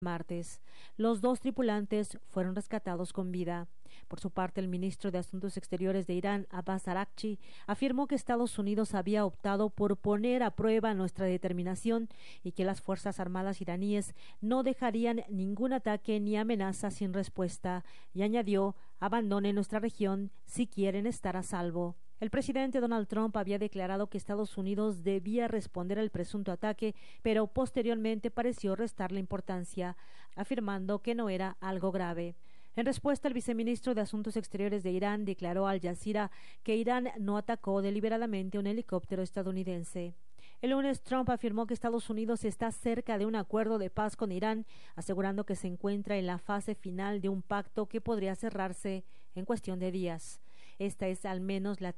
martes. Los dos tripulantes fueron rescatados con vida. Por su parte, el ministro de Asuntos Exteriores de Irán, Abbas Araghchi, afirmó que Estados Unidos había optado por poner a prueba nuestra determinación y que las Fuerzas Armadas iraníes no dejarían ningún ataque ni amenaza sin respuesta, y añadió: abandonen nuestra región si quieren estar a salvo. El presidente Donald Trump había declarado que Estados Unidos debía responder al presunto ataque, pero posteriormente pareció restarle importancia, afirmando que no era algo grave. En respuesta, el viceministro de Asuntos Exteriores de Irán declaró a Al Jazeera que Irán no atacó deliberadamente un helicóptero estadounidense. El lunes, Trump afirmó que Estados Unidos está cerca de un acuerdo de paz con Irán, asegurando que se encuentra en la fase final de un pacto que podría cerrarse en cuestión de días. Esta es al menos la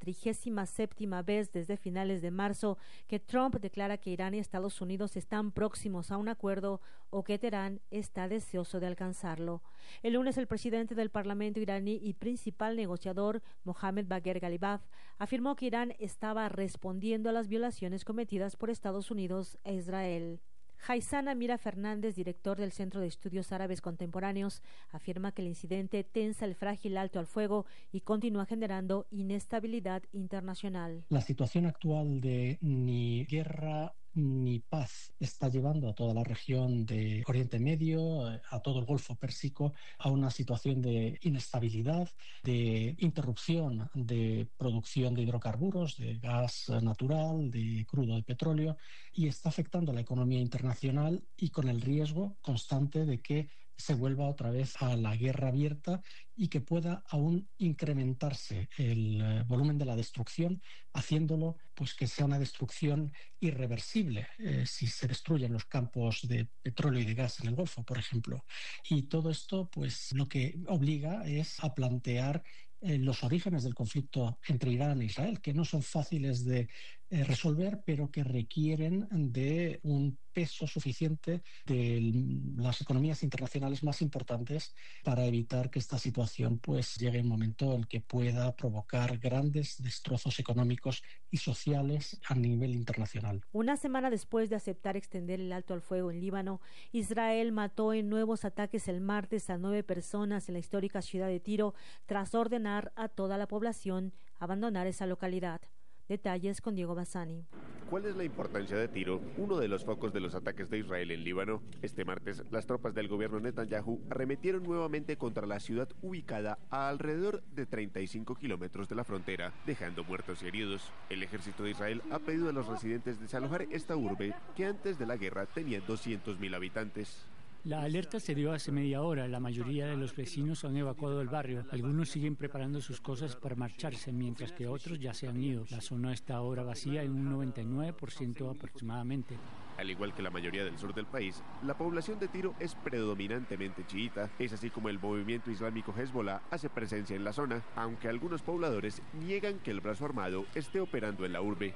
37ª vez desde finales de marzo que Trump declara que Irán y Estados Unidos están próximos a un acuerdo o que Teherán está deseoso de alcanzarlo. El lunes, el presidente del Parlamento iraní y principal negociador, Mohammad Bagher Ghalibaf, afirmó que Irán estaba respondiendo a las violaciones cometidas por Estados Unidos e Israel. Haitham Amira Fernández, director del Centro de Estudios Árabes Contemporáneos, afirma que el incidente tensa el frágil alto al fuego y continúa generando inestabilidad internacional. La situación actual de ni guerra ni paz está llevando a toda la región de Oriente Medio, a todo el Golfo Pérsico, a una situación de inestabilidad, de interrupción de producción de hidrocarburos, de gas natural, de crudo de petróleo, y está afectando a la economía internacional y con el riesgo constante de que se vuelva otra vez a la guerra abierta y que pueda aún incrementarse el volumen de la destrucción, haciéndolo pues que sea una destrucción irreversible si se destruyen los campos de petróleo y de gas en el Golfo, por ejemplo. Y todo esto pues lo que obliga es a plantear los orígenes del conflicto entre Irán e Israel, que no son fáciles de resolver, pero que requieren de un peso suficiente de las economías internacionales más importantes para evitar que esta situación pues llegue a un momento en que pueda provocar grandes destrozos económicos y sociales a nivel internacional. Una semana después de aceptar extender el alto al fuego en Líbano, Israel mató en nuevos ataques el martes a 9 personas en la histórica ciudad de Tiro, tras ordenar a toda la población abandonar esa localidad. Detalles con Diego Bassani. ¿Cuál es la importancia de Tiro, uno de los focos de los ataques de Israel en Líbano? Este martes, las tropas del gobierno Netanyahu arremetieron nuevamente contra la ciudad ubicada a alrededor de 35 kilómetros de la frontera, dejando muertos y heridos. El ejército de Israel ha pedido a los residentes desalojar esta urbe, que antes de la guerra tenía 200.000 habitantes. La alerta se dio hace media hora. La mayoría de los vecinos han evacuado el barrio. Algunos siguen preparando sus cosas para marcharse, mientras que otros ya se han ido. La zona está ahora vacía en un 99% aproximadamente. Al igual que la mayoría del sur del país, la población de Tiro es predominantemente chiita. Es así como el movimiento islámico Hezbollah hace presencia en la zona, aunque algunos pobladores niegan que el brazo armado esté operando en la urbe.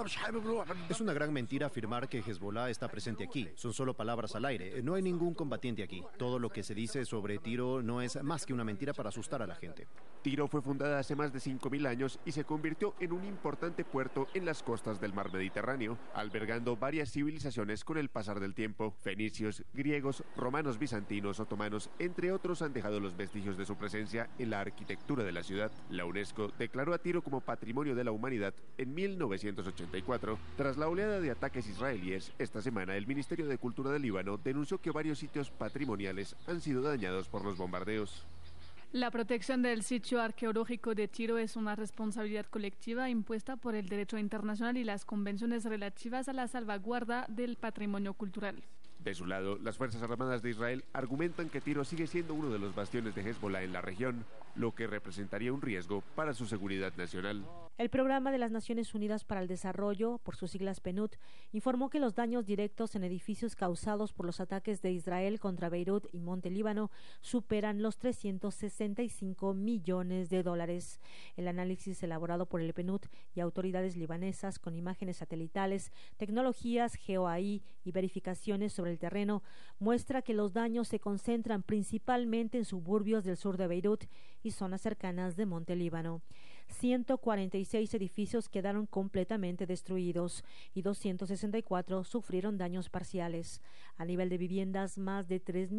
Es una gran mentira afirmar que Hezbollah está presente aquí. Son solo palabras al aire. No hay ningún combatiente aquí. Todo lo que se dice sobre Tiro no es más que una mentira para asustar a la gente. Tiro fue fundada hace más de 5.000 años y se convirtió en un importante puerto en las costas del mar Mediterráneo, albergando varias civilizaciones con el pasar del tiempo. Fenicios, griegos, romanos, bizantinos, otomanos, entre otros, han dejado los vestigios de su presencia en la arquitectura de la ciudad. La UNESCO declaró a Tiro como Patrimonio de la Humanidad en 1984. Tras la oleada de ataques israelíes, esta semana el Ministerio de Cultura del Líbano denunció que varios sitios patrimoniales han sido dañados por los bombardeos. La protección del sitio arqueológico de Tiro es una responsabilidad colectiva impuesta por el derecho internacional y las convenciones relativas a la salvaguarda del patrimonio cultural. De su lado, las Fuerzas Armadas de Israel argumentan que Tiro sigue siendo uno de los bastiones de Hezbollah en la región, lo que representaría un riesgo para su seguridad nacional. El Programa de las Naciones Unidas para el Desarrollo, por sus siglas PNUD, informó que los daños directos en edificios causados por los ataques de Israel contra Beirut y Monte Líbano superan los $365 millones. El análisis elaborado por el PNUD y autoridades libanesas con imágenes satelitales, tecnologías GeoAI y verificaciones sobre el terreno muestra que los daños se concentran principalmente en suburbios del sur de Beirut y zonas cercanas de Monte Líbano. 146 edificios quedaron completamente destruidos y 264 sufrieron daños parciales. A nivel de viviendas, más de 3.000